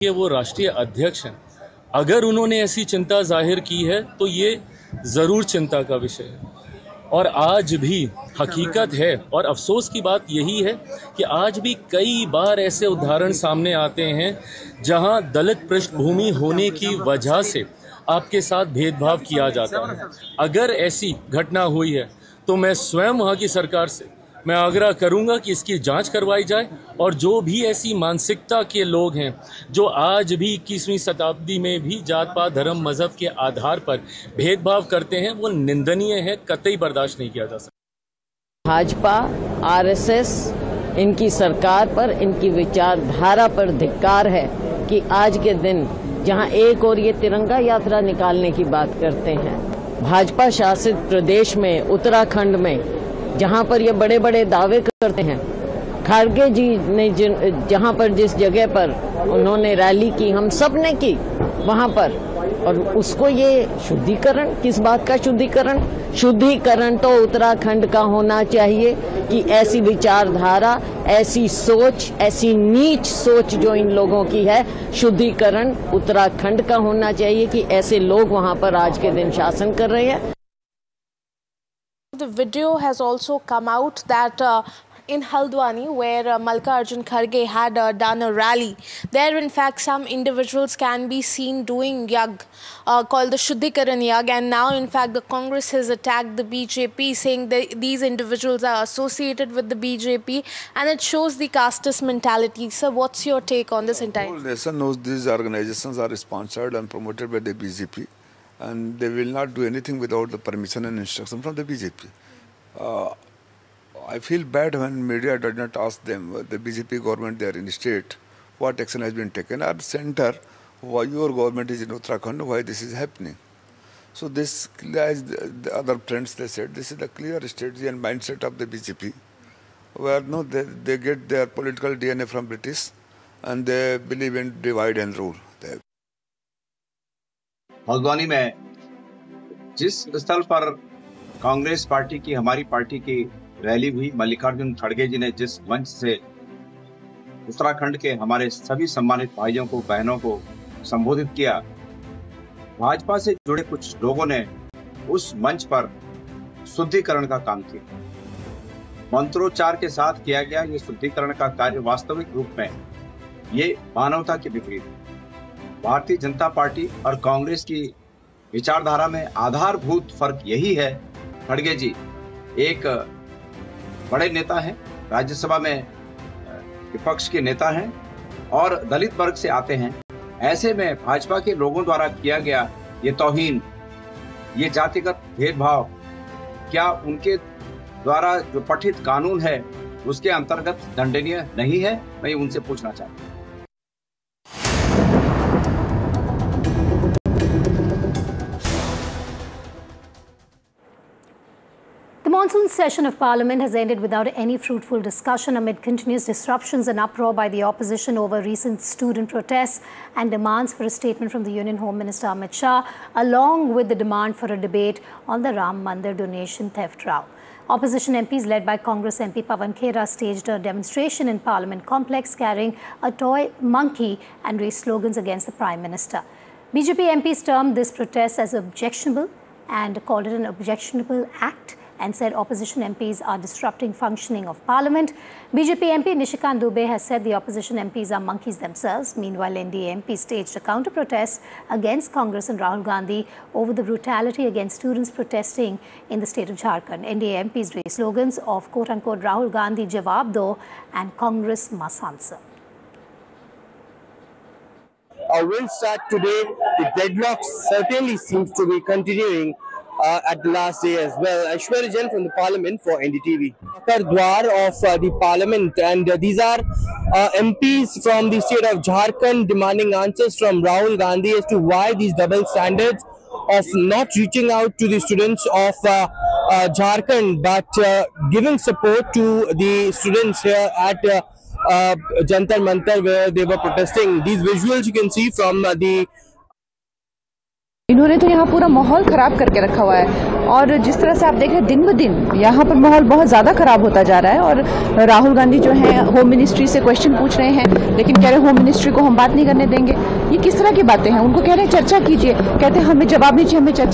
कि वो राष्ट्रीय अध्यक्ष हैं। अगर उन्होंने ऐसी चिंता जाहिर की है तो ये ज़रूर चिंता का विषय है। और आज भी हकीकत है और अफसोस की बात यही है कि आज भी कई बार ऐसे उदाहरण सामने आते हैं जहां दलित पृष्ठभूमि होने की वजह से आपके साथ भेदभाव किया जाता है। अगर ऐसी घटना हुई है तो मैं स्वयं वहां की सरकार से मैं आग्रह करूंगा कि इसकी जांच करवाई जाए और जो भी ऐसी मानसिकता के लोग हैं जो आज भी 21वीं शताब्दी में भी जात पात धर्म मजहब के आधार पर भेदभाव करते हैं वो निंदनीय है, कतई बर्दाश्त नहीं किया जा सकता। भाजपा, आरएसएस, इनकी सरकार पर, इनकी विचारधारा पर धिक्कार है कि आज के दिन जहां एक और ये तिरंगा यात्रा निकालने की बात करते हैं, भाजपा शासित प्रदेश में उत्तराखंड में जहां पर ये बड़े बड़े दावे करते हैं, खड़गे जी ने जहां पर जिस जगह पर उन्होंने रैली की, हम सब ने की वहां पर, और उसको ये शुद्धिकरण, किस बात का शुद्धिकरण? शुद्धिकरण तो उत्तराखंड का होना चाहिए कि ऐसी विचारधारा, ऐसी सोच, ऐसी नीच सोच जो इन लोगों की है, शुद्धिकरण उत्तराखंड का होना चाहिए कि ऐसे लोग वहां पर आज के दिन शासन कर रहे हैं। The video has also come out that in Haldwani, where Mallikarjun Kharge had done a rally, there in fact some individuals can be seen doing yag called the Shuddhikaran yag, and now in fact the Congress has attacked the BJP, saying that these individuals are associated with the BJP and it shows the casteist mentality. So what's your take on this entire? The whole nation knows these organizations are sponsored and promoted by the BJP, and they will not do anything without the permission and instruction from the BJP. I feel bad when media does not ask them, the BJP government there in the state, what action has been taken. At center, why your government is in Uttarakhand, why this is happening. So this, as the other friends they said, this is the clear strategy and mindset of the BJP, where no, they get their political DNA from British and they believe in divide and rule. Haldwani में जिस स्थल पर Congress party की, हमारी party की rally हुई, मल्लिकार्जुन खड़गे जी ने जिस मंच से उत्तराखंड के हमारे सभी सम्मानित भाइयों को, बहनों को संबोधित किया, भाजपा से जुड़े कुछ लोगों ने उस मंच पर शुद्धिकरण का काम किया। मंत्रोच्चार के साथ किया गया ये शुद्धिकरण का कार्य वास्तविक रूप में ये मानवता के विपरीत है। भारतीय जनता पार्टी और कांग्रेस की विचारधारा में आधारभूत फर्क यही है। खड़गे जी एक बड़े नेता हैं, राज्यसभा में विपक्ष के नेता हैं और दलित वर्ग से आते हैं। ऐसे में भाजपा के लोगों द्वारा किया गया ये तौहीन, ये जातिगत भेदभाव, क्या उनके द्वारा जो पठित कानून है उसके अंतर्गत दंडनीय नहीं है? मैं उनसे पूछना चाहता हूँ। The monsoon session of Parliament has ended without any fruitful discussion amid continuous disruptions and uproar by the opposition over recent student protests and demands for a statement from the Union Home Minister Amit Shah, along with the demand for a debate on the Ram Mandir donation theft row. Opposition MPs led by Congress MP Pawan Khera staged a demonstration in Parliament complex carrying a toy monkey and raised slogans against the Prime Minister. BJP MPs termed this protest as objectionable and called it an objectionable act and said opposition MPs are disrupting functioning of Parliament. BJP MP Nishikant Dubey has said the opposition MPs are monkeys themselves. Meanwhile, NDA MPs staged a counter-protest against Congress and Rahul Gandhi over the brutality against students protesting in the state of Jharkhand. NDA MPs raised slogans of quote-unquote Rahul Gandhi Jawab Do and Congress must answer. Will start today. The deadlock certainly seems to be continuing at the last day as well. Aishwarya Jain from the Parliament for NDTV. Dwar of the Parliament, and these are MPs from the state of Jharkhand demanding answers from Rahul Gandhi as to why these double standards of not reaching out to the students of Jharkhand but giving support to the students here at Jantar Mantar where they were protesting. These visuals you can see from the इन्होंने तो यहाँ पूरा माहौल खराब करके रखा हुआ है और जिस तरह से आप देख रहे हैं दिन ब दिन यहाँ पर माहौल बहुत ज़्यादा खराब होता जा रहा है। और राहुल गांधी जो है होम मिनिस्ट्री से क्वेश्चन पूछ रहे हैं, लेकिन कह रहे हैं होम मिनिस्ट्री को हम बात नहीं करने देंगे। ये किस तरह की बातें हैं? उनको कह रहे हैं चर्चा कीजिए, कहते हैं हमें जवाब दीजिए, हमें चर्चा